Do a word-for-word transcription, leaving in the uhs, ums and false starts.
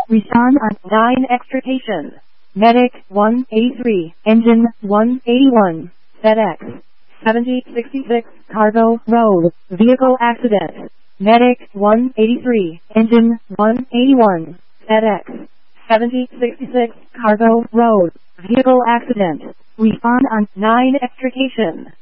Respond on nine extrication. Medic one eighty-three, Engine one eighty-one, FedEx seventy sixty-six, Cargo Road, Vehicle Accident. Medic one eighty-three, Engine one eighty-one, FedEx seventy sixty-six, Cargo Road, Vehicle Accident. Respond on nine extrication.